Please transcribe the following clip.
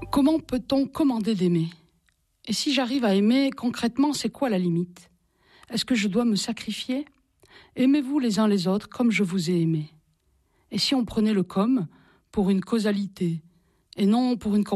Comment peut-on commander d'aimer ? Et si j'arrive à aimer, concrètement, c'est quoi la limite ? Est-ce que je dois me sacrifier ? Aimez-vous les uns les autres comme je vous ai aimé. Et si on prenait le comme pour une causalité et non pour une